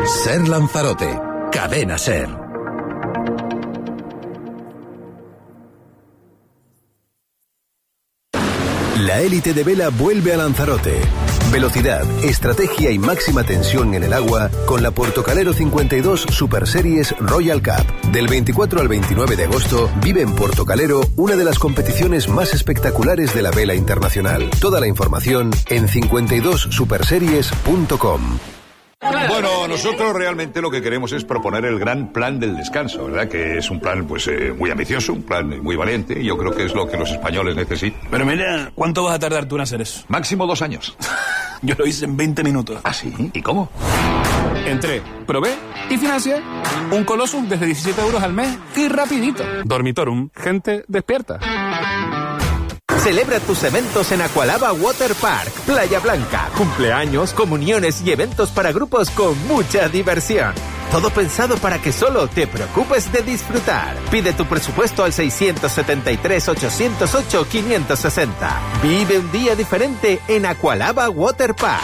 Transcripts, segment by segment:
Ser Lanzarote, Cadena Ser. La élite de vela vuelve a Lanzarote. Velocidad, estrategia y máxima tensión en el agua con la Portocalero 52 Super Series Royal Cup. Del 24 al 29 de agosto vive en Portocalero una de las competiciones más espectaculares de la vela internacional. Toda la información en 52superseries.com. Bueno, nosotros realmente lo que queremos es proponer el gran plan del descanso, ¿verdad? Que es un plan, pues, muy ambicioso, un plan muy valiente, y yo creo que es lo que los españoles necesitan. Pero mira, ¿cuánto vas a tardar tú en hacer eso? Máximo 2 años. Yo lo hice en 20 minutos. ¿Ah, sí? ¿Y cómo? Entré, probé y financié. Un Colossus desde 17 euros al mes y rapidito. Dormitorum, gente despierta. Celebra tus eventos en Aqualaba Water Park, Playa Blanca. Cumpleaños, comuniones y eventos para grupos con mucha diversión. Todo pensado para que solo te preocupes de disfrutar. Pide tu presupuesto al 673-808-560. Vive un día diferente en Aqualaba Water Park.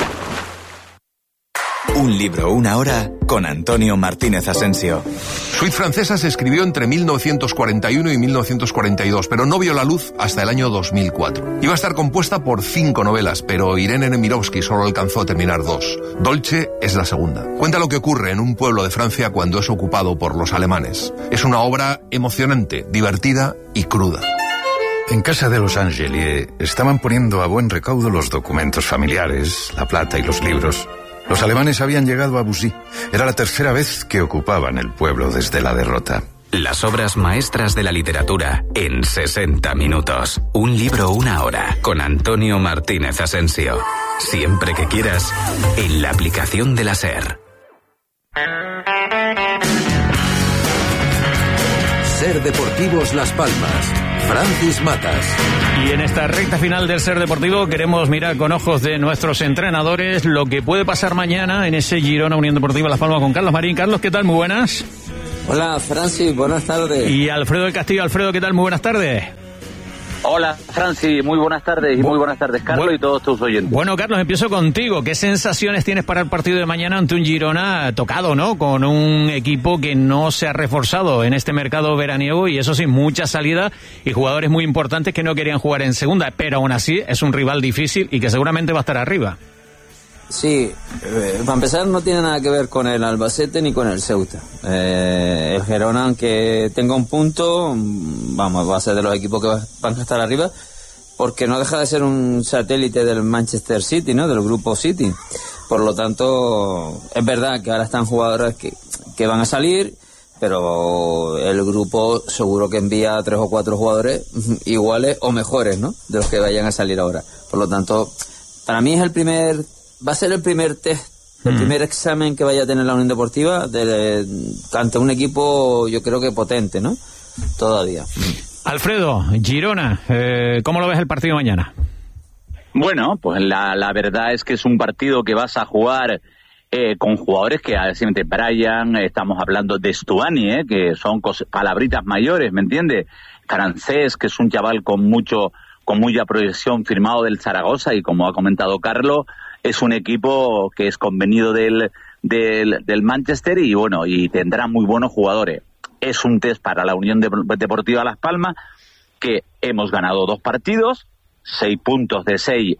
Un libro, una hora, con Antonio Martínez Asensio. Suite Francesa se escribió entre 1941 y 1942, pero no vio la luz hasta el año 2004. Iba a estar compuesta por 5 novelas, pero Irene Nemirovsky solo alcanzó a terminar 2. Dolce es la segunda. Cuenta lo que ocurre en un pueblo de Francia cuando es ocupado por los alemanes. Es una obra emocionante, divertida y cruda. En casa de los Angelier estaban poniendo a buen recaudo los documentos familiares, la plata y los libros. Los alemanes habían llegado a Bussy. Era la tercera vez que ocupaban el pueblo desde la derrota. Las obras maestras de la literatura en 60 minutos. Un libro, una hora, con Antonio Martínez Asensio. Siempre que quieras, en la aplicación de la SER. Ser Deportivos Las Palmas. Francis Matas. Y en esta recta final del Ser Deportivo queremos mirar con ojos de nuestros entrenadores lo que puede pasar mañana en ese Girona Unión Deportiva Las Palmas con Carlos Marín. Carlos, ¿qué tal? Muy buenas. Hola, Francis, buenas tardes. Y Alfredo del Castillo. Alfredo, ¿qué tal? Muy buenas tardes. Hola, Francis, muy buenas tardes y muy buenas tardes, Carlos, y todos tus oyentes. Bueno, Carlos, empiezo contigo. ¿Qué sensaciones tienes para el partido de mañana ante un Girona tocado, ¿no? Con un equipo que no se ha reforzado en este mercado veraniego y eso sí, mucha salida y jugadores muy importantes que no querían jugar en segunda, pero aún así es un rival difícil y que seguramente va a estar arriba. Sí, para empezar no tiene nada que ver con el Albacete ni con el Ceuta. El Girona, aunque tenga un punto, vamos, va a ser de los equipos que van a estar arriba, porque no deja de ser un satélite del Manchester City, ¿no? Del grupo City. Por lo tanto, es verdad que ahora están jugadores que van a salir, pero el grupo seguro que envía 3 o 4 jugadores iguales o mejores, ¿no? De los que vayan a salir ahora. Por lo tanto, para mí va a ser el primer test, el primer examen que vaya a tener la Unión Deportiva ante un equipo, yo creo que potente, ¿no? Todavía. Alfredo, Girona, ¿cómo lo ves el partido mañana? Bueno, pues la verdad es que es un partido que vas a jugar con jugadores que, simplemente Brian, estamos hablando de Stuani, que son palabritas mayores, ¿me entiendes? Carancés, que es un chaval con mucha proyección, firmado del Zaragoza, y como ha comentado Carlos, es un equipo que es convenido del Manchester y bueno, y tendrá muy buenos jugadores. Es un test para la Unión Deportiva Las Palmas, que hemos ganado 2 partidos, 6 puntos de 6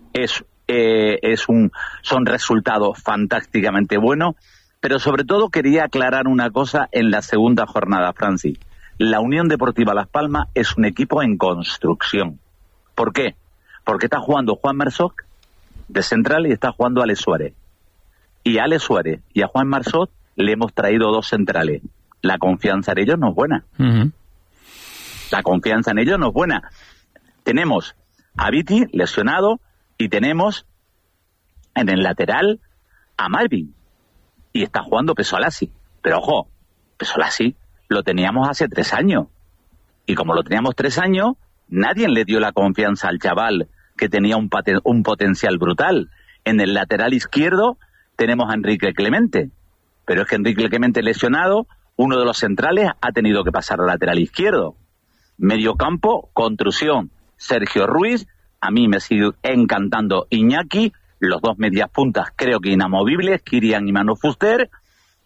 son resultados fantásticamente buenos, pero sobre todo quería aclarar una cosa en la segunda jornada, Francis. La Unión Deportiva Las Palmas es un equipo en construcción. ¿Por qué? Porque está jugando Juan Marsoc de central y está jugando Alex Suárez. Y a Alex Suárez y a Juan Marsoc le hemos traído 2 centrales. La confianza en ellos no es buena. La confianza en ellos no es buena. Tenemos a Viti lesionado y tenemos en el lateral a Marvin. Y está jugando Pesolasi. Pero ojo, Pesolasi lo teníamos hace 3 años. Y como lo teníamos 3 años, nadie le dio la confianza al chaval, que tenía un potencial brutal. En el lateral izquierdo tenemos a Enrique Clemente, pero es que Enrique Clemente lesionado, uno de los centrales ha tenido que pasar al lateral izquierdo. Mediocampo, construcción, Sergio Ruiz, a mí me sigue encantando Iñaki, los 2 medias puntas creo que inamovibles, Kirian y Manu Fuster,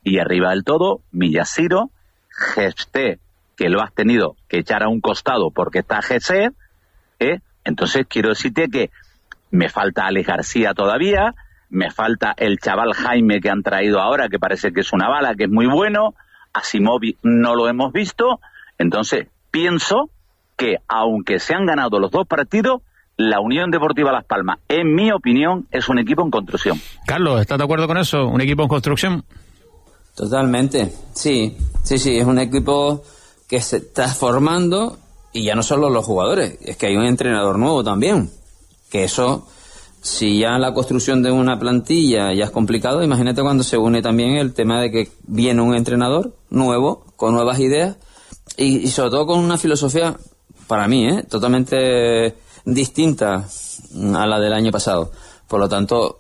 Y arriba del todo, Millasiro, Gesté, que lo has tenido que echar a un costado porque está Gesé, entonces quiero decirte que me falta Alex García todavía, me falta el chaval Jaime que han traído ahora, que parece que es una bala, que es muy bueno, Asimov no lo hemos visto, entonces pienso que aunque se han ganado los 2 partidos, la Unión Deportiva Las Palmas, en mi opinión, es un equipo en construcción. Carlos, ¿estás de acuerdo con eso? ¿Un equipo en construcción? Totalmente, sí, es un equipo que se está formando, y ya no solo los jugadores, es que hay un entrenador nuevo también, que eso, si ya la construcción de una plantilla ya es complicado, imagínate cuando se une también el tema de que viene un entrenador nuevo, con nuevas ideas, y sobre todo con una filosofía, para mí, totalmente distinta a la del año pasado. Por lo tanto,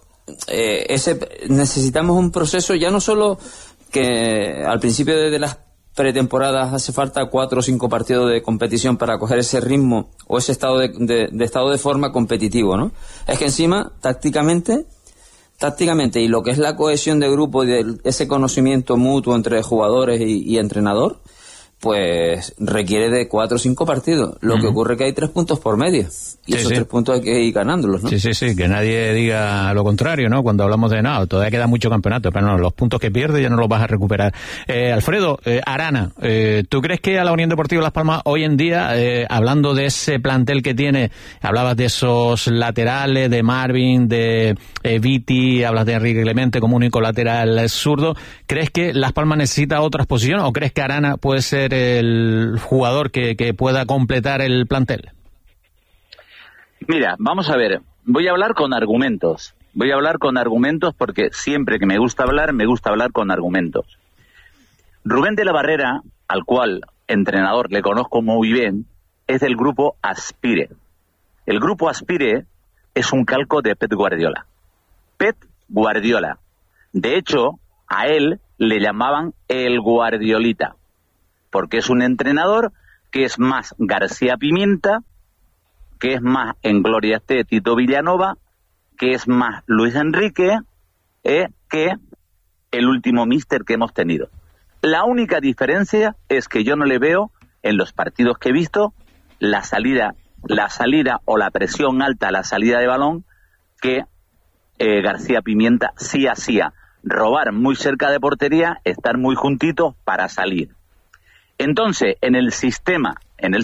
necesitamos un proceso, ya no solo que al principio de las pretemporadas hace falta 4 o 5 partidos de competición para coger ese ritmo o ese estado de estado de forma competitivo, ¿no? Es que encima, tácticamente, y lo que es la cohesión de grupo y de ese conocimiento mutuo entre jugadores y entrenador, pues requiere de 4 o 5 partidos. Lo que ocurre es que hay 3 puntos por medio. Y esos 3 puntos hay que ir ganándolos, ¿no? Sí, que nadie diga lo contrario, ¿no? Cuando hablamos de nada, todavía queda mucho campeonato, pero no, los puntos que pierdes ya no los vas a recuperar. Alfredo, Arana, ¿tú crees que a la Unión Deportiva Las Palmas hoy en día, hablando de ese plantel que tiene, hablabas de esos laterales, de Marvin, de Viti, hablas de Enrique Clemente como único lateral zurdo, ¿crees que Las Palmas necesita otras posiciones o crees que Arana puede ser el jugador que pueda completar el plantel? Mira, vamos a ver, voy a hablar con argumentos porque siempre que me gusta hablar con argumentos. Rubén de la Barrera, al cual entrenador le conozco muy bien, es del grupo Aspire. El grupo Aspire es un calco de Pep Guardiola. Pep Guardiola. De hecho, a él le llamaban el Guardiolita, porque es un entrenador que es más García Pimienta, que es más en Gloria Esté Tito Villanova, que es más Luis Enrique, que el último míster que hemos tenido. La única diferencia es que yo no le veo, en los partidos que he visto, la salida o la presión alta a la salida de balón que García Pimienta sí hacía. Robar muy cerca de portería, estar muy juntitos para salir. Entonces, en el sistema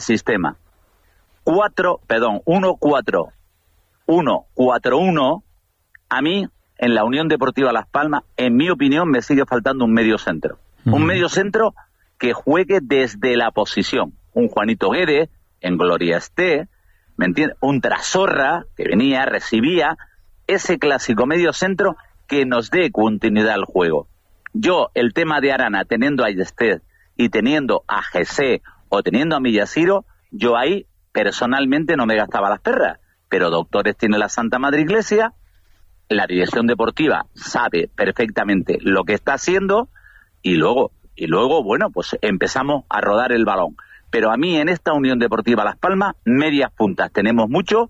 1-4-1, a mí, en la Unión Deportiva Las Palmas, en mi opinión, me sigue faltando un medio centro. Un medio centro que juegue desde la posición. Un Juanito Guedes, en Gloria Esté, ¿me entiendes? Un Trasorra, que venía, recibía, ese clásico medio centro que nos dé continuidad al juego. Yo, el tema de Arana, teniendo a Esté y teniendo a Gesé o teniendo a Millasiro, yo ahí personalmente no me gastaba las perras, pero Doctores tiene la Santa Madre Iglesia, la dirección deportiva sabe perfectamente lo que está haciendo y luego, bueno, pues empezamos a rodar el balón. Pero a mí en esta Unión Deportiva Las Palmas, medias puntas tenemos mucho,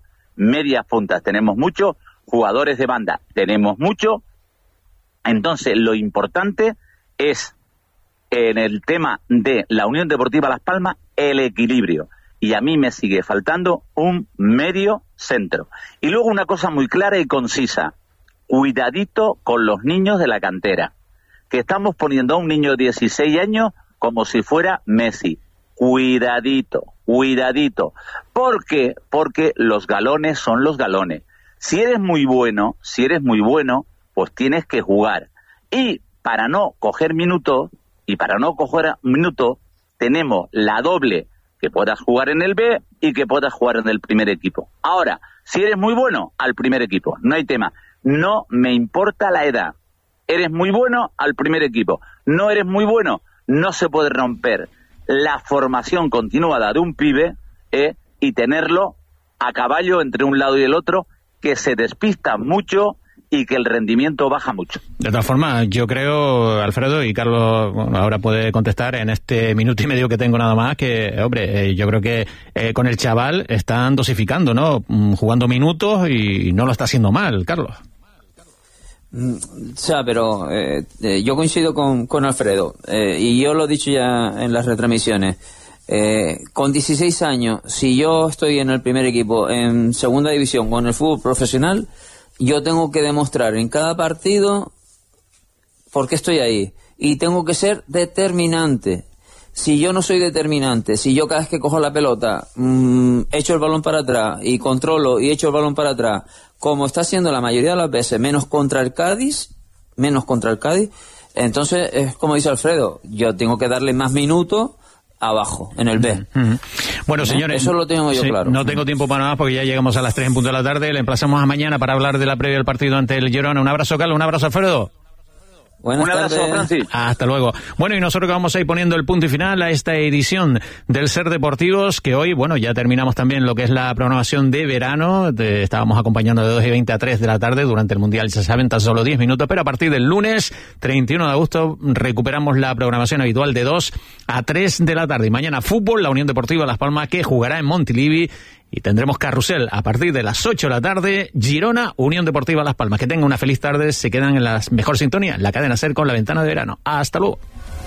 jugadores de banda tenemos mucho, entonces lo importante es, en el tema de la Unión Deportiva Las Palmas, el equilibrio. Y a mí me sigue faltando un medio centro. Y luego una cosa muy clara y concisa. Cuidadito con los niños de la cantera. Que estamos poniendo a un niño de 16 años como si fuera Messi. Cuidadito. ¿Por qué? Porque los galones son los galones. Si eres muy bueno, pues tienes que jugar. Y para no coger minutos, tenemos la doble, que puedas jugar en el B y que puedas jugar en el primer equipo. Ahora, si eres muy bueno, al primer equipo, no hay tema. No me importa la edad. Eres muy bueno, al primer equipo. No eres muy bueno, no se puede romper la formación continuada de un pibe y tenerlo a caballo entre un lado y el otro, que se despista mucho y que el rendimiento baja mucho. De todas formas, yo creo, Alfredo, y Carlos ahora puede contestar en este minuto y medio que tengo nada más, que, hombre, yo creo que con el chaval están dosificando, ¿no? Jugando minutos y no lo está haciendo mal, Carlos. O sea, pero yo coincido con Alfredo, y yo lo he dicho ya en las retransmisiones. Con 16 años, si yo estoy en el primer equipo, en segunda división, con el fútbol profesional, yo tengo que demostrar en cada partido por qué estoy ahí. Y tengo que ser determinante. Si yo no soy determinante, si yo cada vez que cojo la pelota echo el balón para atrás y controlo y echo el balón para atrás, como está haciendo la mayoría de las veces, menos contra el Cádiz, entonces es como dice Alfredo, yo tengo que darle más minutos abajo, en el B. Bueno, señores, eso lo tengo yo claro. No tengo tiempo para más porque ya llegamos a las 3 en punto de la tarde. Le emplazamos a mañana para hablar de la previa del partido ante el Girona. Un abrazo, Carlos, un abrazo, Alfredo. Buenas Un abrazo, tardes. Francis. Hasta luego. Bueno, y nosotros que vamos a ir poniendo el punto y final a esta edición del Ser Deportivos, que hoy, bueno, ya terminamos también lo que es la programación de verano. Estábamos acompañando de 2:20 a 3 de la tarde durante el Mundial, ya saben, tan solo 10 minutos, pero a partir del lunes 31 de agosto recuperamos la programación habitual de 2 a 3 de la tarde. Y mañana fútbol, la Unión Deportiva Las Palmas, que jugará en Montilivi. Y tendremos carrusel a partir de las 8 de la tarde, Girona, Unión Deportiva Las Palmas. Que tengan una feliz tarde, se quedan en la mejor sintonía, la cadena SER con La Ventana de Verano. Hasta luego.